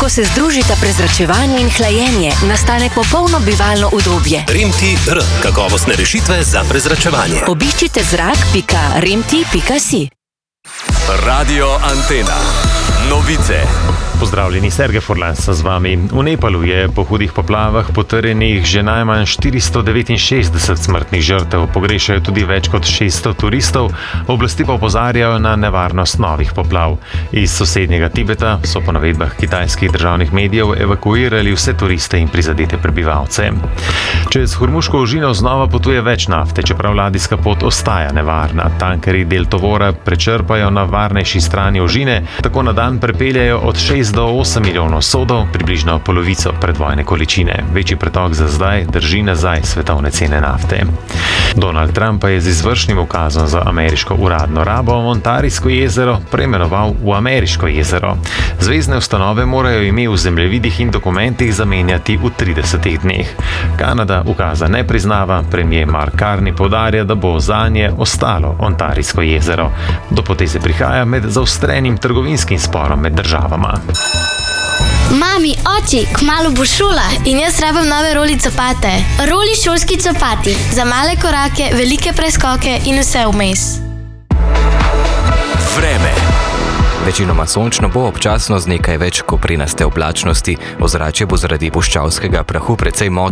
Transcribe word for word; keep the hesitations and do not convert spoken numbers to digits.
Ko se združita prezračevanje in hlajenje, nastane popolno bivalno udobje. Rimti R. Kakovostne rešitve za prezračevanje. Obiščite zrak pika rimti pika si. Radio Antena. Novice. Pozdravljeni, Sergej Furlan z vami. V Nepalu je po hudih poplavah potrjenih že najmanj štiristo devetinšestdeset smrtnih žrtev, pogrešajo tudi več kot šeststo turistov, oblasti pa opozarjajo na nevarnost novih poplav. Iz sosednjega Tibeta so po navedbah kitajskih državnih medijev evakuirali vse turiste in prizadete prebivalce. Čez Hormuško ožino znova potuje več nafte, čeprav ladijska pot ostaja nevarna. Tankerji del tovora prečrpajo na varnejši strani ožine, tako na dan prepeljajo od šest do osem milijonov sodov, približno polovico predvojne količine. Večji pretok za zdaj drži nazaj svetovne cene nafte. Donald Trump pa je z izvršnim ukazom za ameriško uradno rabo Ontarijsko jezero preimenoval v Ameriško jezero. Zvezne ustanove morajo ime v zemljevidih in dokumentih zamenjati v tridesetih dneh. Kanada ukaza ne priznava, premier Mark Carney poudarja, da bo zanje ostalo Ontarijsko jezero. Do poteze prihaja med zaostrenim trgovinskim sporom med državama. Mami, oči, kmalu bo šola in jaz rabim nove roli copate. Roli šolski copati. Za male korake, velike preskoke in vse vmes. Vreme. Večinoma sončno bo, občasno z nekaj več koprenaste oblačnosti. Ozračje bo zaradi puščavskega prahu precej motno.